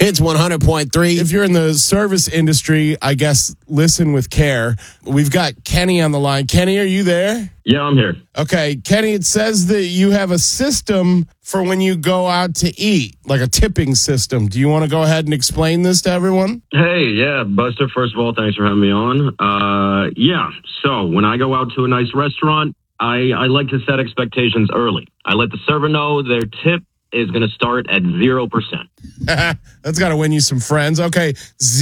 Hits 100.3. If you're in the service industry, I guess listen with care. We've got Kenny on the line. Kenny, are you there? Yeah, I'm here. Okay, Kenny, it says that you have a system for when you go out to eat, like a tipping system. Do you want to go ahead and explain this to everyone? Hey, yeah, Buster, first of all, thanks for having me on. So when I go out to a nice restaurant, I like to set expectations early. I let the server know their tip is going to start at 0%. That's got to win you some friends. Okay,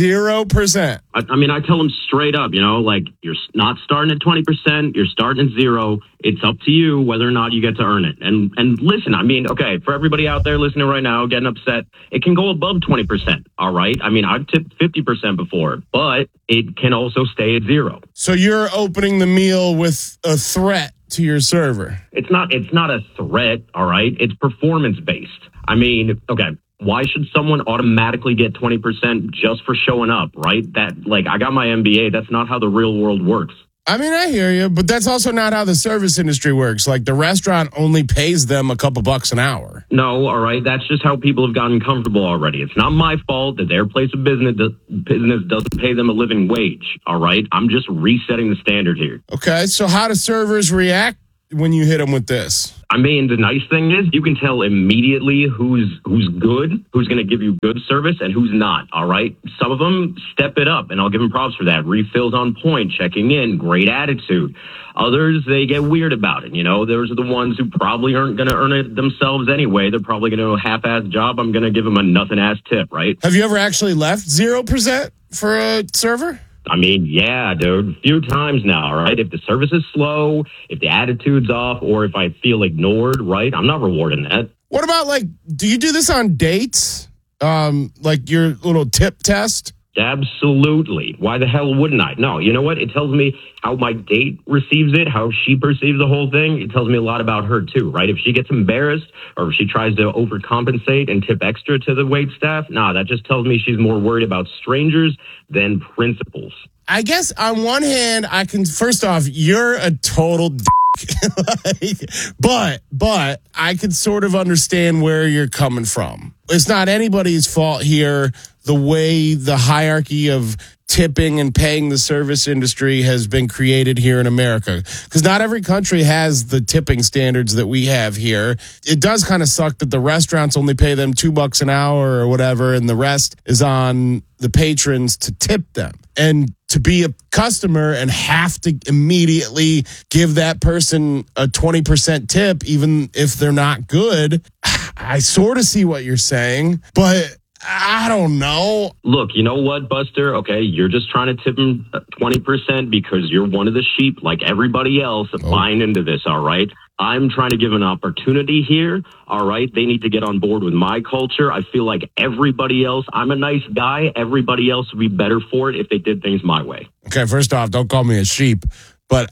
0%. I mean, I tell them straight up, like you're not starting at 20%, you're starting at 0. It's up to you whether or not you get to earn it. And listen, I mean, okay, for everybody out there listening right now, getting upset, it can go above 20%, all right? I mean, I've tipped 50% before, but it can also stay at 0. So you're opening the meal with a threat to your server. It's not a threat, all right? It's performance-based. I mean, okay, why should someone automatically get 20% just for showing up, right? I got my MBA. That's not how the real world works. I mean, I hear you, but that's also not how the service industry works. Like, the restaurant only pays them a couple bucks an hour. No, all right? That's just how people have gotten comfortable already. It's not my fault that their place of business doesn't pay them a living wage, all right? I'm just resetting the standard here. Okay, so how do servers react when you hit them with this? I mean, the nice thing is you can tell immediately who's good, who's going to give you good service, and who's not, all right? Some of them step it up, and I'll give them props for that. Refills on point, checking in, great attitude. Others, they get weird about it. Those are the ones who probably aren't going to earn it themselves anyway. They're probably going to do a half-ass job. I'm going to give them a nothing-ass tip, right? Have you ever actually left 0% for a server? I mean, yeah, dude, a few times now, all right? If the service is slow, if the attitude's off, or if I feel ignored, right? I'm not rewarding that. What about, do you do this on dates? Like your little tip test? Absolutely. Why the hell wouldn't I? No, you know what? It tells me how my date receives it, how she perceives the whole thing. It tells me a lot about her, too, right? If she gets embarrassed or if she tries to overcompensate and tip extra to the wait staff, that just tells me she's more worried about strangers than principals. I guess on one hand, first off, you're a total but I could sort of understand where you're coming from. It's not anybody's fault here, the way the hierarchy of tipping and paying the service industry has been created here in America. Because not every country has the tipping standards that we have here. It does kind of suck that the restaurants only pay them $2 an hour or whatever, and the rest is on the patrons to tip them. And to be a customer and have to immediately give that person a 20% tip, even if they're not good, I sort of see what you're saying, but I don't know. Look, you know what, Buster? Okay, you're just trying to tip them 20% because you're one of the sheep like everybody else buying into this, all right? I'm trying to give an opportunity here, all right? They need to get on board with my culture. I feel like everybody else, I'm a nice guy. Everybody else would be better for it if they did things my way. Okay, first off, don't call me a sheep. But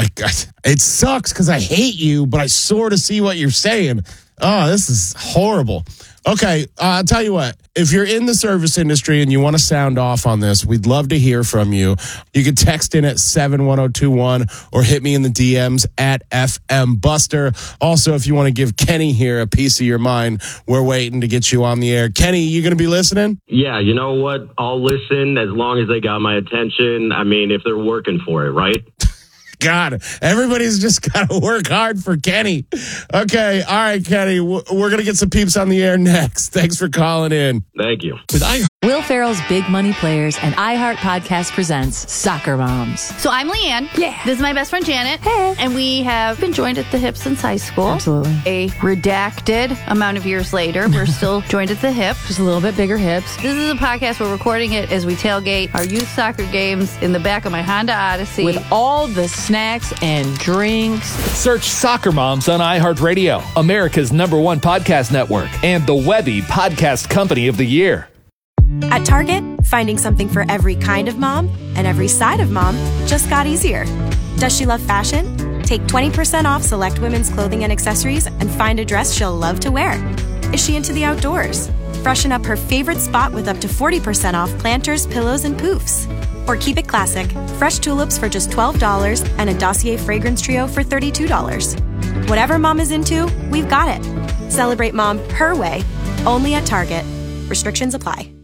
it sucks because I hate you, but I sort of see what you're saying. Oh, this is horrible. Okay, I'll tell you what. If you're in the service industry and you want to sound off on this, we'd love to hear from you. You can text in at 71021 or hit me in the DMs at FM Buster. Also, if you want to give Kenny here a piece of your mind, we're waiting to get you on the air. Kenny, you going to be listening? Yeah, you know what? I'll listen as long as they got my attention. I mean, if they're working for it, right? God, everybody's just got to work hard for Kenny. Okay, all right, Kenny, we're going to get some peeps on the air next. Thanks for calling in. Thank you. Will Ferrell's Big Money Players and iHeart Podcast presents Soccer Moms. So I'm Leanne. Yeah. This is my best friend Janet. Hey. And we have been joined at the hip since high school. Absolutely. A redacted amount of years later, we're still joined at the hip. Just a little bit bigger hips. This is a podcast. We're recording it as we tailgate our youth soccer games in the back of my Honda Odyssey. With all the snacks and drinks. Search Soccer Moms on iHeartRadio, America's #1 podcast network, and the Webby Podcast Company of the Year. At Target, finding something for every kind of mom and every side of mom just got easier. Does she love fashion? Take 20% off select women's clothing and accessories and find a dress she'll love to wear. Is she into the outdoors? Freshen up her favorite spot with up to 40% off planters, pillows, and poofs. Or keep it classic, fresh tulips for just $12 and a Dossier fragrance trio for $32. Whatever mom is into, we've got it. Celebrate mom her way, only at Target. Restrictions apply.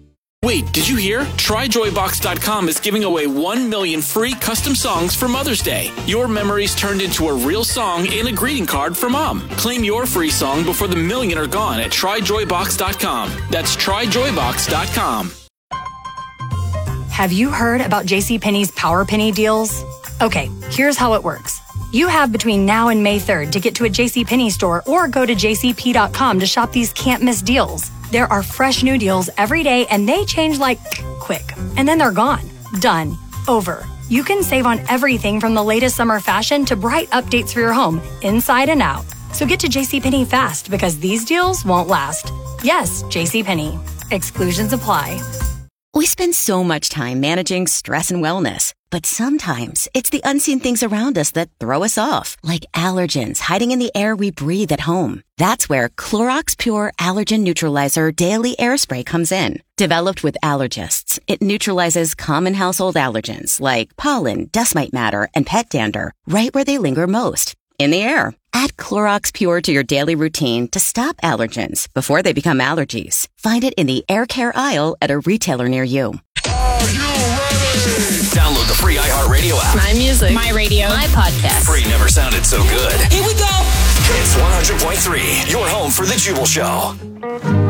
Wait, did you hear? TryJoyBox.com is giving away 1 million free custom songs for Mother's Day. Your memories turned into a real song and a greeting card for Mom. Claim your free song before the million are gone at TryJoyBox.com. That's TryJoyBox.com. Have you heard about JCPenney's Power Penny deals? Okay, here's how it works. You have between now and May 3rd to get to a JCPenney store or go to jcp.com to shop these can't-miss deals. There are fresh new deals every day, and they change like quick. And then they're gone. Done. Over. You can save on everything from the latest summer fashion to bright updates for your home, inside and out. So get to JCPenney fast because these deals won't last. Yes, JCPenney. Exclusions apply. We spend so much time managing stress and wellness, but sometimes it's the unseen things around us that throw us off, like allergens hiding in the air we breathe at home. That's where Clorox Pure Allergen Neutralizer Daily Air Spray comes in. Developed with allergists, it neutralizes common household allergens like pollen, dust mite matter, and pet dander right where they linger most, in the air. Add Clorox Pure to your daily routine to stop allergens before they become allergies. Find it in the air care aisle at a retailer near you. Are you ready? Download the free iHeartRadio app. My music. My radio. My podcast. Free never sounded so good. Here we go. It's 100.3, your home for The Jubal Show.